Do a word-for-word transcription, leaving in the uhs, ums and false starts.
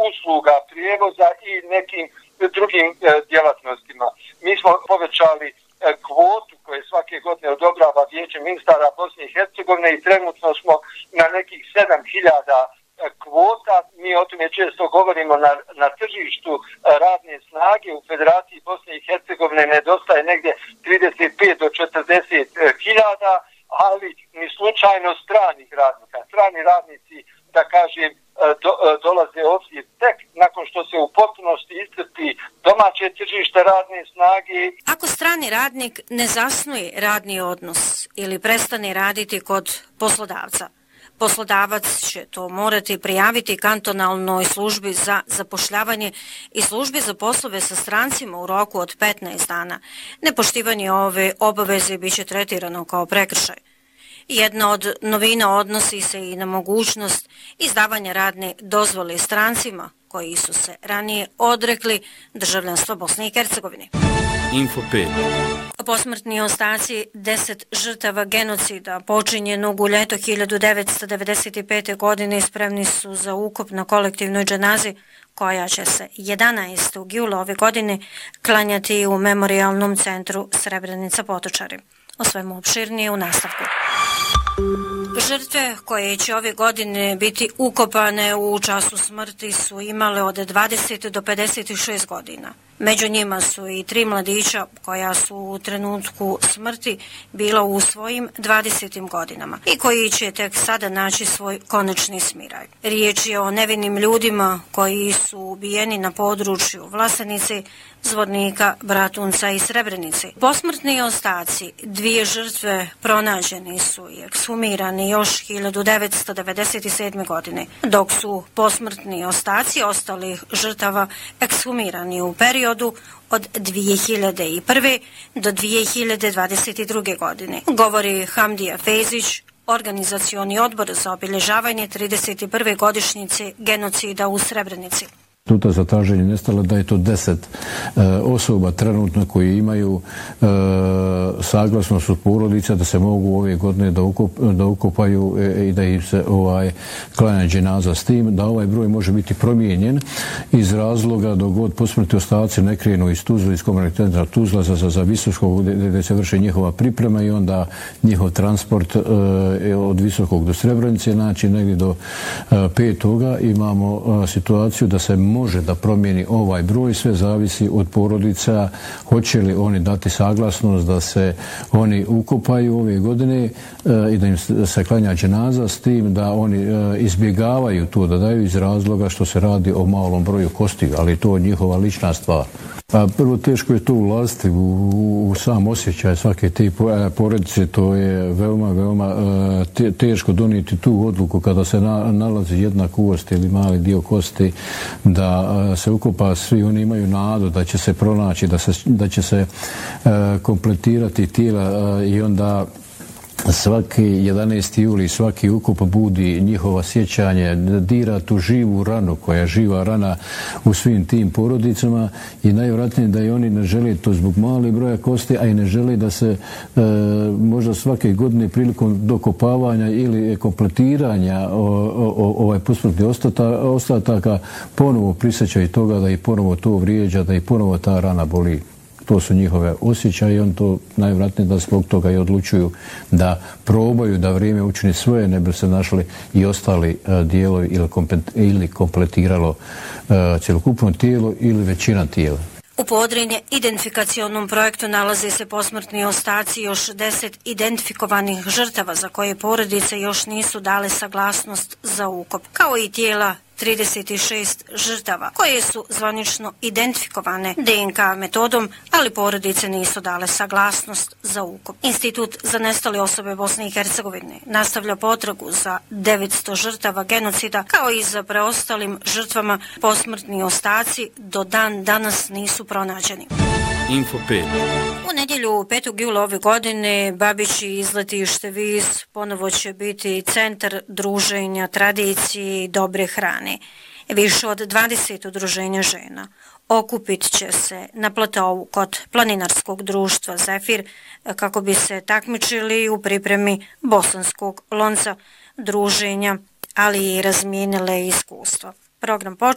usluga prijevoza i nekim drugim djelatnostima. Mi smo povećali kvotu koje svake godine odobrava Vijeće ministara Bosne i Hercegovine i trenutno smo na nekih sedam hiljada kvota. Mi o tome često govorimo na, na tržištu radne snage. U Federaciji Bosne i Hercegovine nedostaje negdje trideset pet do četrdeset hiljada, ali ni slučajno stranih radnika. Strani radnici, da kažem, do, dolaze ovdje tek nakon što se u potpunosti iscrpi domaće tržište radne snage. Ako strani radnik ne zasnuje radni odnos ili prestane raditi kod poslodavca, poslodavac će to morati prijaviti kantonalnoj službi za zapošljavanje i službi za poslove sa strancima u roku od petnaest dana. Nepoštivanje ove obaveze biće tretirano kao prekršaj. Jedna od novina odnosi se i na mogućnost izdavanja radne dozvole strancima koji su se ranije odrekli državljanstva Bosne i Hercegovine. Info pet. Posmrtni ostaci deset žrtava genocida počinjenog u ljeto hiljadu devetsto devedeset pete. godine spremni su za ukop na kolektivnoj dženazi koja će se jedanaestog jula ove godine klanjati u memorijalnom centru Srebrenica Potočari. O svemu opširnije u nastavku. Žrtve koje će ove godine biti ukopane u času smrti su imale od dvadeset do pedeset šest godina. Među njima su i tri mladića koja su u trenutku smrti bila u svojim dvadesetim godinama i koji će tek sada naći svoj konačni smiraj. Riječ je o nevinim ljudima koji su ubijeni na području Vlasenice, Zvornika, Bratunca i Srebrenice. Posmrtni ostaci dvije žrtve pronađeni su i ekshumirani još hiljadu devetsto devedeset sedme. godine, dok su posmrtni ostaci ostalih žrtava ekshumirani u periodu od dvije hiljade prve. do dvije hiljade dvadeset druge. godine. Govori Hamdija Fezić, organizacioni odbor za obilježavanje trideset prve godišnjice genocida u Srebrenici. Tuta za traženje nestala, da je to deset e, osoba trenutno koji imaju e, saglasnost od porodica da se mogu ove godine da, ukop, da ukopaju e, i da im se ovaj, klanja dženaza, s tim da ovaj broj može biti promijenjen iz razloga dok god posmrtni ostaci ne krenu iz Tuzla, iz komunalnog centra Tuzla za, za, za Visokog gdje se vrši njihova priprema i onda njihov transport e, od Visokog do Srebrenice, znači negdje do e, petoga imamo e, situaciju da se može da promijeni ovaj broj, sve zavisi od porodica, hoće li oni dati saglasnost da se oni ukopaju ove godine e, i da im se klanja dženaza, s tim da oni e, izbjegavaju to da daju iz razloga što se radi o malom broju kosti, ali to je njihova lična stvar. A prvo, teško je to ulaziti u, u sam osjećaj svake te porodice, to je veoma, veoma te, teško donijeti tu odluku kada se na, nalazi jedna kost ili mali dio kosti da se ukopa, svi oni imaju nadu da će se pronaći, da, se, da će se uh, kompletirati tijela uh, i onda svaki jedanaesti juli, svaki ukop budi njihova sjećanje, dira tu živu ranu koja je živa rana u svim tim porodicama i najvjerojatnije da i oni ne žele to zbog malih broja kosti, a i ne žele da se e, možda svake godine prilikom dokopavanja ili kompletiranja o, o, o, ovaj posmrtni ostata, ostataka ponovo prisjećaju toga da i ponovo to vrijeđa, da i ponovo ta rana boli. To su njihove osjećaje i on to najvratnije da zbog toga i odlučuju da probaju da vrijeme učini svoje, ne bi se našli i ostali uh, dijelovi ili, ili kompletiralo uh, cjelokupno tijelo ili većina tijela. U Podrinje identifikacionom projektu nalaze se posmrtni ostaci još deset identifikovanih žrtava za koje porodice još nisu dale saglasnost za ukop, kao i tijela trideset šest žrtava koje su zvanično identifikovane D N K metodom, ali porodice nisu dale saglasnost za ukop. Institut za nestale osobe Bosne i Hercegovine nastavlja potragu za devetsto žrtava genocida, kao i za preostalim žrtvama. Posmrtni ostaci do dan danas nisu pronađeni. Info pet. U nedjelju petog jula ove godine Babići izletište Vis ponovo će biti centar druženja, tradicije i dobre hrane. Više od dvadeset udruženja žena okupit će se na platovu kod planinarskog društva Zefir kako bi se takmičili u pripremi bosanskog lonca druženja, ali i razmijenile iskustva. Program počinje